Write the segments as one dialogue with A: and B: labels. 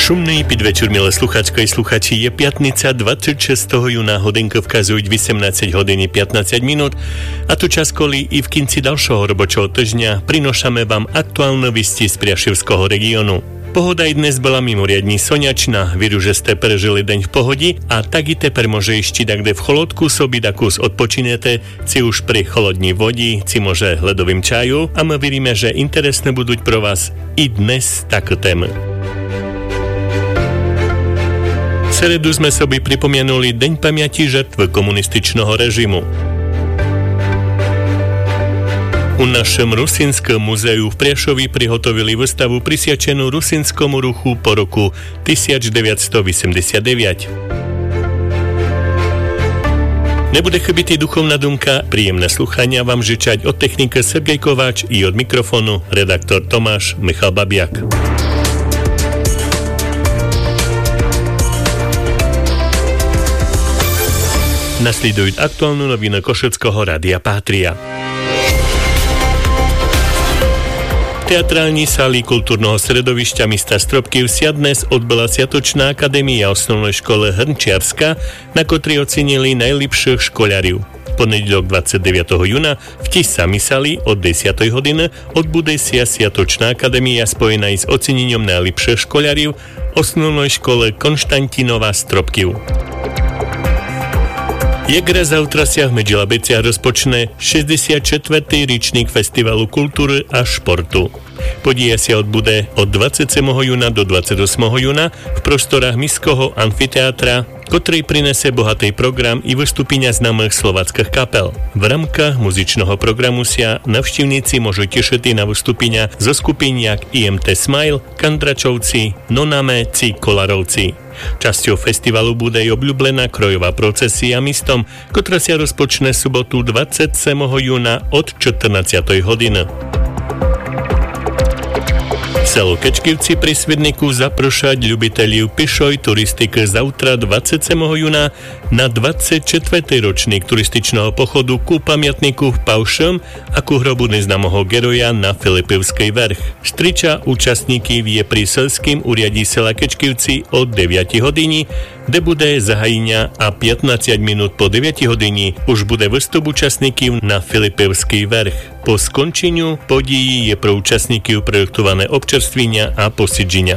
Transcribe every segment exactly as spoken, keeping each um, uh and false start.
A: Шумний підвечір, миле слухачка і слухачі. Є п'ятниця, двадцять шостого júna, hodinka вказують вісімнадцять годин і п'ятнадцять minút. A tu čas, коли і в кінці dalšieho robočieho týždňa prinošame vám aktuálne visti z Priašivského regiónu. Pohoda i dnes bola mimoriadne soňačná, veru, že ste prežili deň v pohodi a tak i teper môže ešte takde v cholodku sobi dakus odpočinete, ci už pri cholodní vodi, ci môže ledovým čaju a my veríme, že interesné budú pro vás i dnes také témy. V sredu sme sobi pripomenuli Deň pamiati žrtv komunističného režimu. U našem Rusinskom muzeu v Priešovi prihotovili výstavu prisviačenú rusinskému ruchu po roku devätnásťstoosemdesiatdeväť. Nebude chybiť i duchovná dumka, príjemné sluchania vám žičať od technika Sergej Kováč i od mikrofónu redaktor Tomáš Michal Babiak. Nasledujú aktuálnu novinu Košeckého rádia Pátria. Teatrální sály kultúrneho sredovišťa mesta Stropkýv sa dnes odbyla Sviatočná akadémia osnovnej škole Hrnčiarska, na ktorý ocenili najlepších školáriv. Ponedieľok dvadsiateho deviateho júna v Tisami sali od desiatej hodiny odbude sa Sviatočná akadémia spojená s ocenením najlepších školáriv osnovnej škole Konštantinova Stropkýv. Jegra завтра ся в Меджелабецях rozpočne šesťdesiaty štvrtý ročník Festivalu kultúry a športu. Podija sa odbude od dvadsiateho siedmeho júna do dvadsiateho ôsmeho júna v prostorách Mestského amfiteátra, ktorý prinese bohatý program i vystúpenia známych slovackých kapel. V rámkach muzičného programu sa navštívnici môžu tešiť na vystúpenia zo skupín jak í em té Smile, Kandračovci, Noname či Kolarovci. Časťou festivalu bude aj obľúbená krojová procesia mistom, ktorá sa rozpočne sobotu dvadsiateho siedmeho júna od štrnástej hodiny. Selo Kečkivci pri Svidniku zapršať ľubiteľov pišoj turistiky zautra dvadsiateho siedmeho júna na dvadsiaty štvrtý ročník turističného pochodu ku pamiatniku v Paušom a ku hrobu neznámeho geroja na Filipivskej vrch. Striča účastníky je pri selským úriadí sela Kečkivci od deviatej hodiny, kde bude zahajenia a pätnásť minút po deviatej hodiny už bude vystup účastníkov na Filipivský vrch. Po skončeniu podíjí je pro účastníkov projektované občerstvenia a posidženia.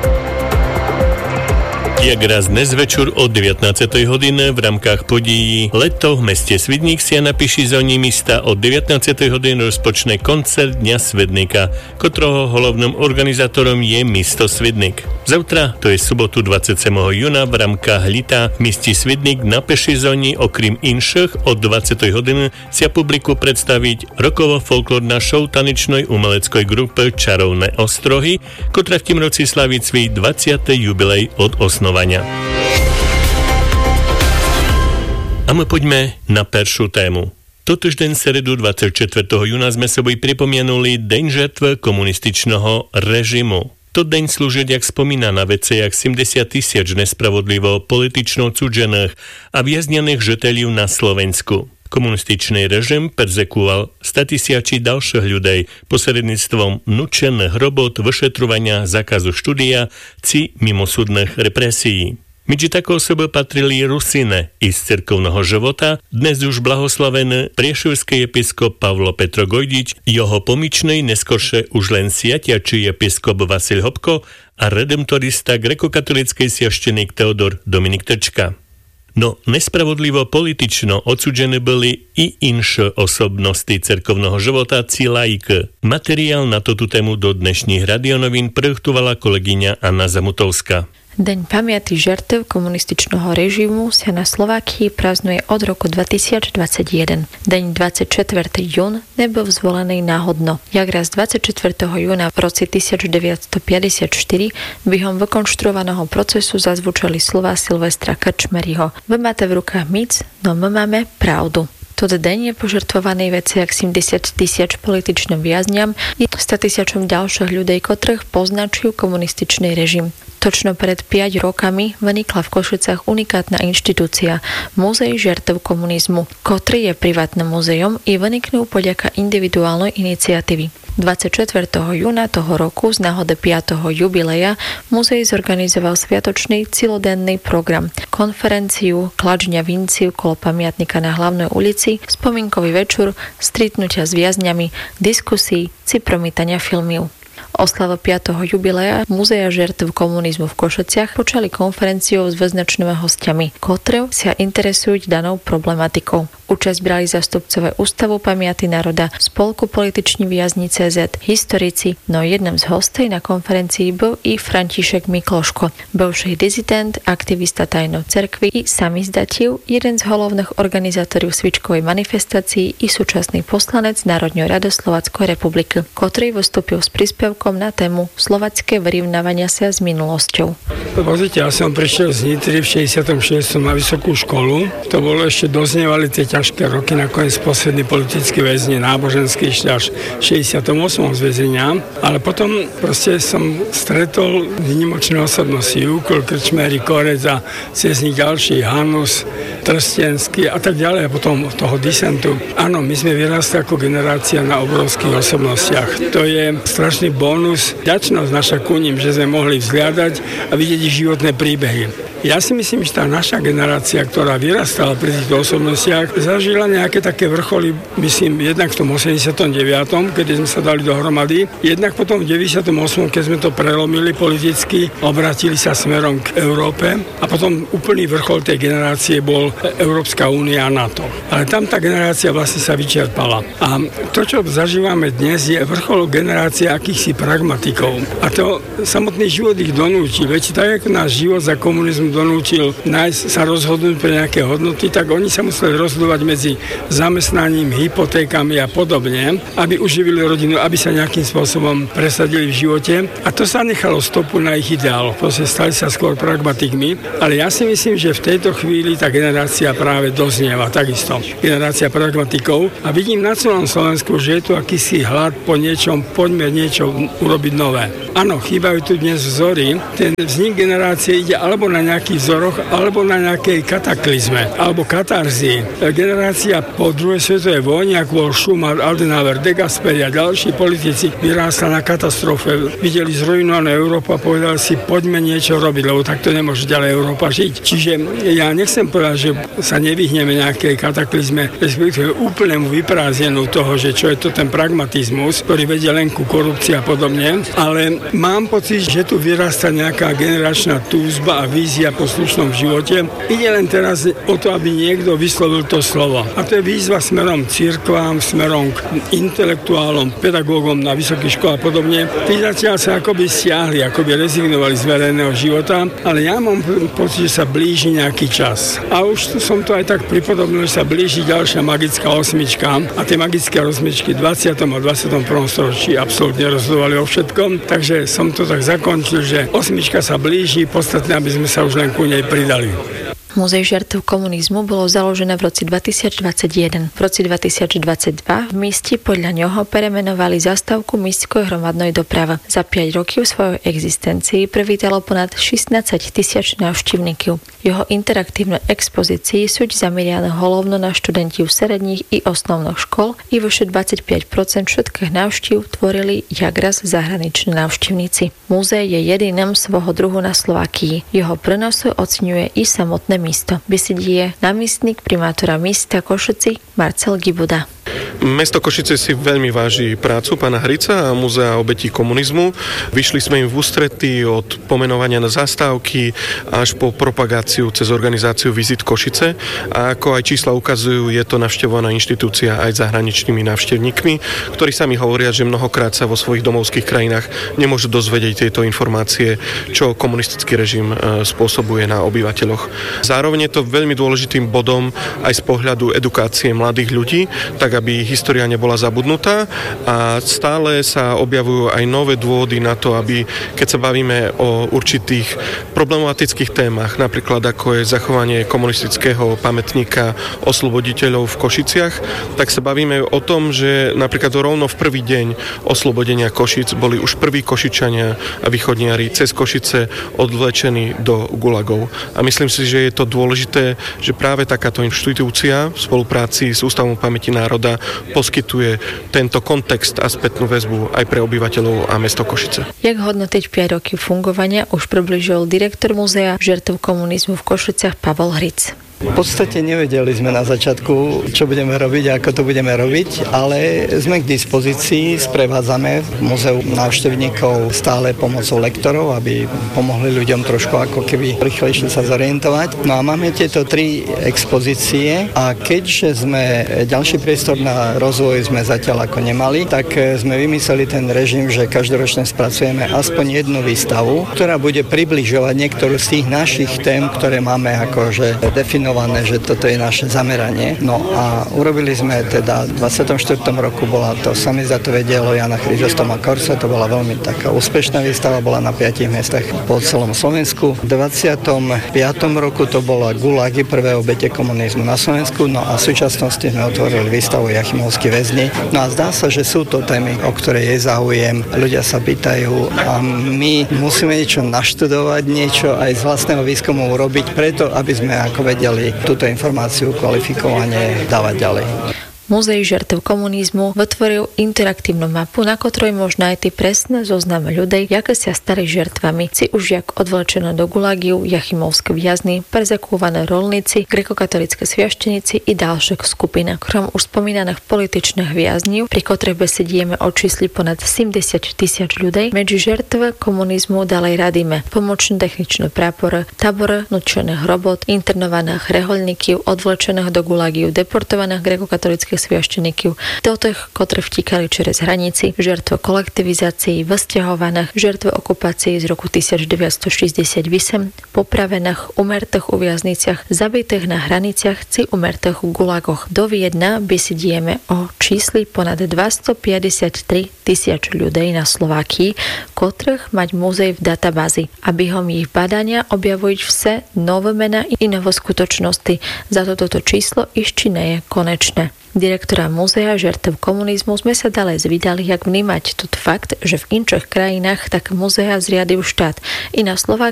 A: Jak raz dnes večer od devätnástej hodiny v rámkach podíjí Leto v meste Svidník sa na Pišizóni mista od devätnástej hodiny rozpočne koncert Dňa Svidníka, ktorého hlavným organizátorom je mesto Svidník. Zavtra, to je sobotu dvadsiateho siedmeho júna v rámkach Lita v meste Svidník na Pišizóni okrem inších od dvadsiatej hodiny sa publiku predstaviť rokovo-folklórna show tanečnej umeleckej grupy Čarovné ostrohy, ktorá v tým roci slaví svoj dvadsiaty jubilej od osnovania. A my poďme na peršiu tému. Totiž deň sredu dvadsiateho štvrtého júna sme sobі pripomenuli Deň žrtv komunističného režimu. To deň slúžiť, jak spomína na vece, jak sedemdesiat tisíc nespravodlivo politično odsúdžených a viaznených žiteľov na Slovensku. Komunističný režim perzekuoval statisíci ďalších ľudí posredníctvom nučených robot, vyšetrovania, zákazu štúdia či mimosúdnych represií. Medzi také osoby patrili Rusine i z cirkovného života, dnes už blahoslavený priešovský episkop Pavlo Petro Gojdič, jeho pomičný, neskoršie už len siatiačí episkop Vasil Hopko a redemptorista grekokatolíckej sviašteník Teodor Dominik Trčka. No nespravodlivo politično odsúdžené boli i inšie osobnosti cirkovného života či laiky. Materiál na túto tému do dnešných radionovín projektovala kolegyňa Anna Zamutovská.
B: Deň pamiaty žrtv komunističného režimu sa na Slovákii praznuje od roku dvetisícdvadsaťjeden. Deň dvadsiateho štvrtého júna nebol zvolený náhodno. Jak raz dvadsiateho štvrtého júna v roce devätnásťstopäťdesiatštyri behom vykonštruovaného procesu zazvučali slová Silvestra Krčmeryho. Vy máte v rukách mic, no my máme pravdu. Toto deň je požertvovaný veci jak sedemdesiat tisíc političným viazňam i sto tisícom ďalších ľudí, ktorých poznačujú komunističný režim. Točno pred piatimi rokami vynikla v Košicách unikátna inštitúcia Múzej žrtv komunizmu, ktorý je privátnym múzeum i vyniknul podľaka individuálnej iniciatívy. dvadsiateho štvrtého júna toho roku z náhody piateho jubileja muzej zorganizoval sviatočný celodenný program, konferenciu, klačňa vinciu kolo pamiatnika na Hlavnej ulici, spomienkový večer, stretnutia s viazňami, diskusí, či promítania filmov. Oslava piateho jubilea Múzea žertv komunizmu v Košiciach počali konferenciou s význačnými hostiami, ktorí sa interesujú danou problematikou. Účasť brali zastupcové Ústavu pamiaty národa, Spolku političní viazni cé zet, historici, no jedným z hostej na konferencii bol i František Mikloško, bivší dizident, aktivista tajnej cerkvy i samizdativ, jeden z hlavných organizátorov svičkovej manifestácii i súčasný poslanec Národnej rady Slovenskej republiky, ktorý vystúpil s príspevkom na tému slovenské vyrovnávania sa s minulosťou.
C: Pozrite, ja som prišiel z Nitry v šesťdesiatom šiestom na vysokú školu. To bolo ešte doznievali tie ťažké roky, nakoniec posledný politický väzni náboženský ešte až v šesťdesiatom ôsmom z väzenia. Ale potom proste som stretol výnimočné osobnosti, Júkol, Krčmery, Korec a cez nich ďalší, Hanus, Trstenský a tak ďalej. A potom toho disentu. Áno, my sme vyrastli ako generácia na obrovských osobnostiach. To je strašný bonus, vďačnosť naša ku ním, že sme mohli vzhliadať a vidieť ich životné príbehy. Ja si myslím, že tá naša generácia, ktorá vyrastala pri týchto osobnostiach, zažila nejaké také vrcholy, myslím, jednak v tom osemdesiatom deviatom, kedy sme sa dali dohromady, jednak potom v deväťdesiatom ôsmom, keď sme to prelomili politicky, obratili sa smerom k Európe a potom úplný vrchol tej generácie bol Európska únia a NATO. Ale tam tá generácia vlastne sa vyčerpala. A to, čo zažívame dnes, je vrchol generácie akýchsi pragmatikov. A to samotný život ich donúti. Veď tak, ako náš život za komunizmu donútil nájsť, sa rozhodnúť pre nejaké hodnoty, tak oni sa museli rozhodovať medzi zamestnaním, hypotékami a podobne, aby uživili rodinu, aby sa nejakým spôsobom presadili v živote. A to sa nechalo stopu na ich ideál. Proste stali sa skôr pragmatikmi. Ale ja si myslím, že v tejto chvíli tá generácia práve doznieva takisto. Generácia pragmatikov. A vidím na celom Slovensku, že je tu akýsi hlad po niečom, poďme niečo urobiť nové. Áno, chýbajú tu dnes vzory. Ten vznik generácie ide alebo na nejakých vzoroch, alebo na nejakej kataklizme, alebo katarzii. Generácia po druhej svetovej vojne, ako bol Schumann, Adenauer, De Gasperi a ďalší politici, vyrástla na katastrofe. Videli zrujnovanú Európu a povedali si, poďme niečo robiť, lebo takto nemôže ďalej Európa žiť. Čiže ja nechcem povedať, že sa nevyhneme nejakej kataklizme, respektíve úplnému vyprázdneniu toho, že čo je to ten pragmatizmus, ktorý vedie len ku korupcii a podobne, ale mám pocit, že tu vyrastá nejaká generačná túžba a vízia po slušnom živote. Ide len teraz o to, aby niekto vyslovil to slovo. A to je výzva smerom cirkvám, smerom k intelektuálom, pedagógom na vysokých školách a podobne. Tí zatiaľ sa akoby stiahli, akoby rezignovali z verejného života, ale ja mám pocit, že sa blíži nejaký čas. A už som to aj tak pripodobnil, že sa blíži ďalšia magická osmička a tie magické osmičky v dvadsiatom a dvadsiatom prvom storočí absolútne rozhodovali o všetkom, takže som to tak zakončil, že osmička sa blíži, podstatné, aby sme sa už len ku nej pridali.
B: Múzej žertv komunizmu bolo založené v roci dvetisícdvadsaťjeden. V roci dvetisícdvadsaťdva v mieste podľa ňoho premenovali zastávku mestskej hromadnej dopravy. Za päť rokov svojej existencii privítalo ponad šestnásť tisíc návštevníkov. Jeho interaktívne expozície sú zamerané hlavne na študentov stredných i osnovných škol i vyše dvadsaťpäť percent všetkých návštev tvorili jagras zahraniční návštevníci. Múzej je jediným svojho druhu na Slovákii. Jeho prenosu oceňuje i samotné místo. Besedie námestník primátora mesta Košice Marcel Gibuda.
D: Mesto Košice si veľmi váži prácu pána Hrica a Múzea obetí komunizmu. Vyšli sme im v ústrety od pomenovania na zastávky až po propagáciu cez organizáciu Vizit Košice. A ako aj čísla ukazujú, je to navštevovaná inštitúcia aj zahraničnými návštevníkmi, ktorí sami hovoria, že mnohokrát sa vo svojich domovských krajinách nemôžu dozvedieť tieto informácie, čo komunistický režim spôsobuje na obyvateľoch. Zároveň je to veľmi dôležitým bodom aj z pohľadu edukácie mladých ľudí, tak aby história nebola zabudnutá a stále sa objavujú aj nové dôvody na to, aby keď sa bavíme o určitých problematických témach, napríklad ako je zachovanie komunistického pamätníka osloboditeľov v Košiciach, tak sa bavíme o tom, že napríklad rovno v prvý deň oslobodenia Košic boli už prví Košičania a východniari cez Košice odvlečení do gulagov. A myslím si, že je to dôležité, že práve takáto inštitúcia v spolupráci s Ústavom pamäti národa poskytuje tento kontext a spätnú väzbu aj pre obyvateľov a mesto Košice.
B: Jak hodnotiť päť roky fungovania už približil direktor Múzea žertov komunizmu v Košiciach Pavol Hric.
E: V podstate nevedeli sme na začiatku, čo budeme robiť a ako to budeme robiť, ale sme k dispozícii, sprevádzame v múzeu návštevníkov stále pomocou lektorov, aby pomohli ľuďom trošku ako keby rýchlejšie sa zorientovať. No a máme tieto tri expozície a keďže sme ďalší priestor na rozvoj sme zatiaľ ako nemali, tak sme vymysleli ten režim, že každoročne spracujeme aspoň jednu výstavu, ktorá bude približovať niektorú z tých našich tém, ktoré máme akože definované, že toto je naše zameranie. No a urobili sme teda v dvadsiatom štvrtom roku bola to samizdatové dielo Jana Chryzostoma Korsa, to bola veľmi taká úspešná výstava, bola na piatich miestach po celom Slovensku. V dvadsiatom piatom roku to bola Gulagy, prvé obete komunizmu na Slovensku, no a v súčasnosti sme otvorili výstavu Jachimovskí väzni. No a zdá sa, že sú to témy, o ktoré je záujem. Ľudia sa pýtajú a my musíme niečo naštudovať, niečo aj z vlastného výskumu urobiť preto, aby sme ako vedeli túto informáciu kvalifikovane dávať ďalej.
B: Múzej žertov komunizmu vytvoril interaktívnu mapu, na ktorej možno nájsť presné zoznamy ľudí, jaké sa stali žertvami, si už jak odvlečené do gulagiu, jachimovské viazni, perzekúvané rolníci, grekokatolické sviaštenici i ďalších skupín. Krom už spomínaných političných viazniv, pri ktorých besedieme o čísli ponad sedemdesiat tisíc ľudí, medzi žertve komunizmu ďalej radíme pomočné techničné prápory, tábory nučených robot, internovaných rehoľníkov, odvlečených do gulagiu, deportovaných grekokatolických sviašteníkov, do tých, ktorí vtíkali čez hranici, žertvo kolektivizácií, vysťahovaných, žertvo okupácií z roku devätnásťstošesťdesiatosem, popravených, umrtých u viazniciach, zabitých na hraniciach či umrtých v gulagoch. Do Viedna besedieme o čísli ponad dvestopäťdesiattri tisíc ľudí na Slovákii, ktorých mať múzej v databázi, aby ho ich badania objavujú vse nové mená i nové skutočnosti. Za to toto číslo ešte nie je konečné. Direktora Múzea žertov komunizmu sme sa ďalej zvídali, jak vnímať tot fakt, že v inčích krajinách tak múzea zriadil štát. I na Slovákii